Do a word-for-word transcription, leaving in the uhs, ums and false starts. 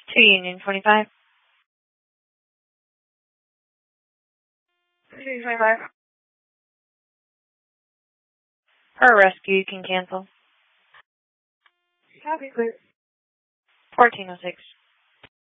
two Union twenty-five. two Union twenty-five. For a rescue, you can cancel. Copy, clear. fourteen oh six.